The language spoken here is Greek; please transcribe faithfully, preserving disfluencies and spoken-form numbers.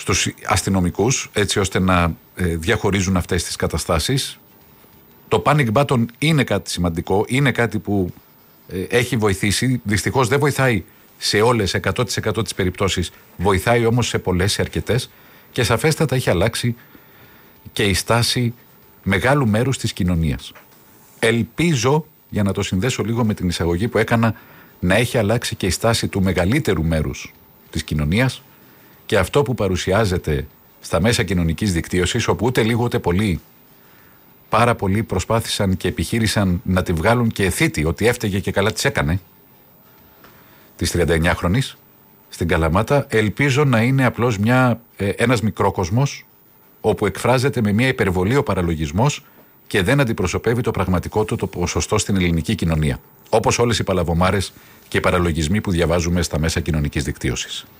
στους αστυνομικούς, έτσι ώστε να ε, διαχωρίζουν αυτές τις καταστάσεις. Το panic button είναι κάτι σημαντικό, είναι κάτι που ε, έχει βοηθήσει. Δυστυχώς δεν βοηθάει σε όλες, εκατό τοις εκατό τις περιπτώσεις, βοηθάει όμως σε πολλές, σε αρκετές, και σαφέστατα έχει αλλάξει και η στάση μεγάλου μέρους της κοινωνίας. Ελπίζω, για να το συνδέσω λίγο με την εισαγωγή που έκανα, να έχει αλλάξει και η στάση του μεγαλύτερου μέρους της κοινωνίας, και αυτό που παρουσιάζεται στα μέσα κοινωνικής δικτύωσης, όπου ούτε λίγο ούτε πολύ, πάρα πολλοί προσπάθησαν και επιχείρησαν να τη βγάλουν και εθίτη ότι έφταιγε και καλά της έκανε, της τριανταεννιάχρονης στην Καλαμάτα. Ελπίζω να είναι απλώς μια, ε, ένας μικρόκοσμος όπου εκφράζεται με μια υπερβολή ο παραλογισμός και δεν αντιπροσωπεύει το πραγματικό του το ποσοστό στην ελληνική κοινωνία. Όπως όλες οι παλαβομάρες και οι παραλογισμοί που διαβάζουμε στα μέσα κοινωνικής δικτύωσης.